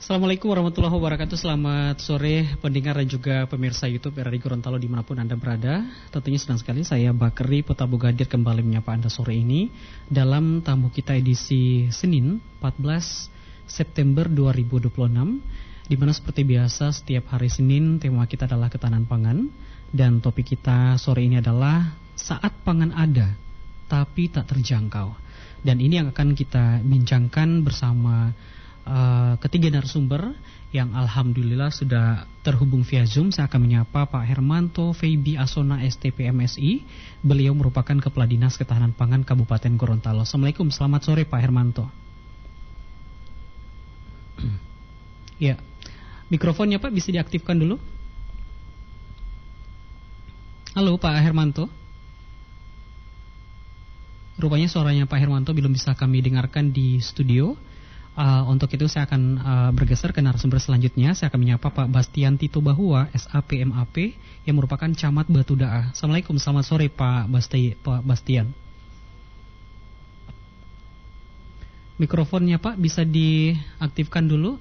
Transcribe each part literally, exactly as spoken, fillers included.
Assalamualaikum warahmatullahi wabarakatuh. Selamat sore pendengar dan juga pemirsa YouTube R R I Gorontalo dimanapun Anda berada. Tentunya senang sekali saya Bakri Petabu Gadir kembali menyapa Anda sore ini dalam tamu kita edisi Senin empat belas September dua ribu dua puluh enam, di mana seperti biasa setiap hari Senin tema kita adalah ketahanan pangan, dan topik kita sore ini adalah saat pangan ada tapi tak terjangkau. Dan ini yang akan kita bincangkan bersama Uh, ketiga narasumber yang alhamdulillah sudah terhubung via Zoom. Saya akan menyapa Pak Hermanto Feby Asona S T P M S I. Beliau merupakan Kepala Dinas Ketahanan Pangan Kabupaten Gorontalo. Assalamualaikum, selamat sore Pak Hermanto. Ya, mikrofonnya Pak bisa diaktifkan dulu. Halo Pak Hermanto. Rupanya suaranya Pak Hermanto belum bisa kami dengarkan di studio. Uh, untuk itu saya akan uh, bergeser ke narasumber selanjutnya. Saya akan menyapa Pak Bastian Tito Bahua S A P M A P yang merupakan Camat Batu Da'a. Assalamualaikum, selamat sore Pak Basti, Pak Bastian. Mikrofonnya Pak bisa diaktifkan dulu.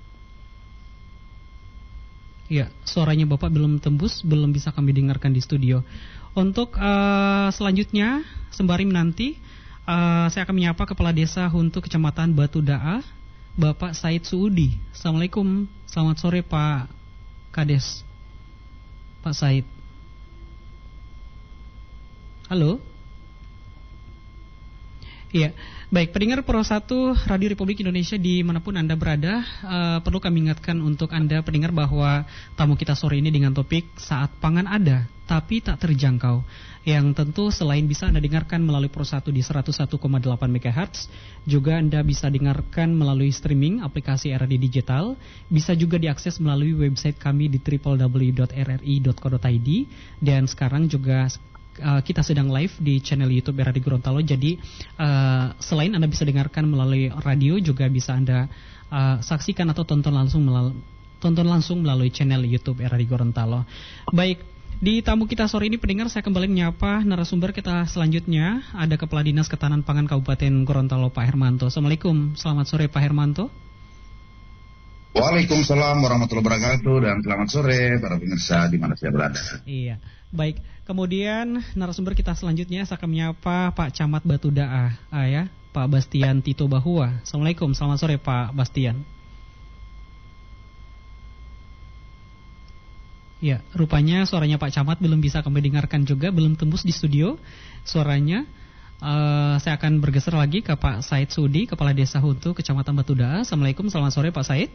Ya, suaranya Bapak belum tembus, belum bisa kami dengarkan di studio. Untuk uh, selanjutnya sembari menanti, Uh, saya akan menyapa Kepala Desa Huntu Kecamatan Batu Da'a, Bapak Said Suudi. Assalamualaikum, selamat sore Pak Kades. Pak Said. Halo. Iya, baik, pendengar Pro satu Radio Republik Indonesia dimanapun Anda berada, uh, perlu kami ingatkan untuk Anda pendengar bahwa tamu kita sore ini dengan topik saat pangan ada tapi tak terjangkau, yang tentu selain bisa Anda dengarkan melalui Pro satu di seratus satu koma delapan megahertz, juga Anda bisa dengarkan melalui streaming aplikasi R R I Digital, bisa juga diakses melalui website kami di w w w dot r r i dot co dot i d, dan sekarang juga Uh, kita sedang live di channel YouTube R R I Gorontalo. Jadi uh, selain Anda bisa dengarkan melalui radio, juga bisa Anda uh, saksikan atau tonton langsung melalui, tonton langsung melalui channel YouTube R R I Gorontalo. Baik, di tamu kita sore ini pendengar, saya kembali menyapa narasumber kita selanjutnya. Ada Kepala Dinas Ketahanan Pangan Kabupaten Gorontalo Pak Hermanto. Assalamualaikum, selamat sore Pak Hermanto. Waalaikumsalam warahmatullahi wabarakatuh, dan selamat sore para pemirsa di mana saya berada. Iya, baik. Kemudian narasumber kita selanjutnya saya akan menyapa Pak Camat Batu Da'a, ah, ya, Pak Bastian Tito Bahua. Assalamualaikum, selamat sore Pak Bastian. Ya, rupanya suaranya Pak Camat belum bisa kami dengarkan juga, belum tembus di studio suaranya. Uh, saya akan bergeser lagi ke Pak Said Sudi, Kepala Desa Huntu Kecamatan Batu Da'a. Assalamualaikum, selamat sore Pak Said.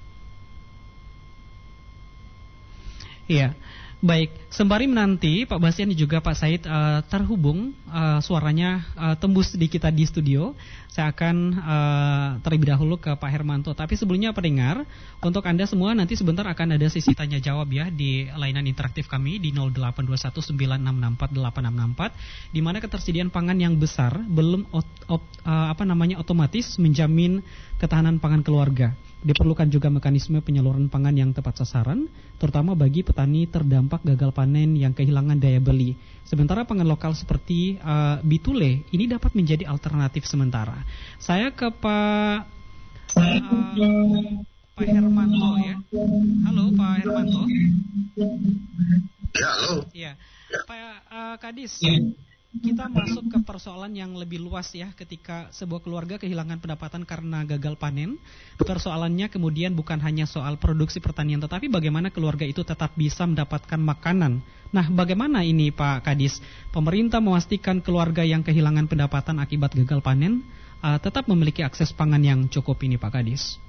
Iya, baik. Sembari menanti Pak Bastian dan juga Pak Said uh, terhubung, uh, suaranya uh, tembus di kita di studio, saya akan uh, terlebih dahulu ke Pak Hermanto. Tapi sebelumnya pendengar, untuk Anda semua nanti sebentar akan ada sesi tanya jawab ya di layanan interaktif kami di nol delapan dua satu sembilan enam enam empat delapan enam enam empat, di mana ketersediaan pangan yang besar belum ot, ot, uh, apa namanya otomatis menjamin ketahanan pangan keluarga. Diperlukan juga mekanisme penyaluran pangan yang tepat sasaran, terutama bagi petani terdampak gagal panen yang kehilangan daya beli. Sementara pangan lokal seperti uh, bitule ini dapat menjadi alternatif sementara. Saya ke Pak uh, Pak Hermanto ya. Halo Pak Hermanto. Ya, halo. Ya, Pak uh, Kadis. Kita masuk ke persoalan yang lebih luas ya, ketika sebuah keluarga kehilangan pendapatan karena gagal panen. Persoalannya kemudian bukan hanya soal produksi pertanian, tetapi bagaimana keluarga itu tetap bisa mendapatkan makanan. Nah, bagaimana ini Pak Kadis? Pemerintah memastikan keluarga yang kehilangan pendapatan akibat gagal panen uh, tetap memiliki akses pangan yang cukup ini Pak Kadis.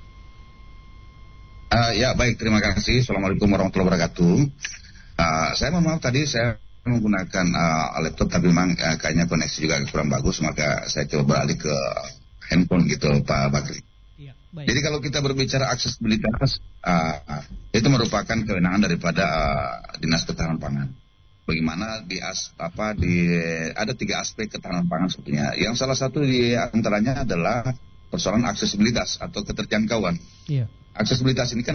Uh, ya baik, terima kasih. Assalamualaikum warahmatullahi wabarakatuh. Uh, saya mohon maaf tadi saya menggunakan uh, laptop, tapi memang uh, kayaknya koneksi juga kurang bagus, maka saya coba beralih ke handphone gitu Pak Bakri. Ya, jadi kalau kita berbicara aksesibilitas, uh, uh, itu merupakan kewenangan daripada uh, Dinas Ketahanan Pangan. Bagaimana di as, apa di ada tiga aspek ketahanan pangan sebetulnya. Yang salah satu di antaranya adalah persoalan aksesibilitas atau keterjangkauan. Ya. Aksesibilitas ini kan